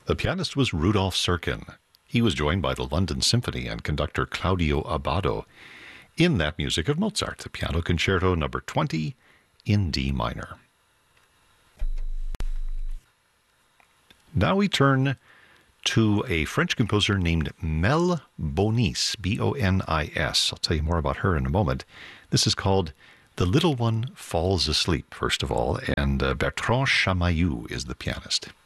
The pianist was Rudolf Serkin. He was joined by the London Symphony and conductor Claudio Abbado in that music of Mozart, the Piano Concerto No. 20 in D minor. Now we turn to a French composer named Mel Bonis, B-O-N-I-S. I'll tell you more about her in a moment. This is called The Little One Falls Asleep, first of all, and Bertrand Chamayou is the pianist.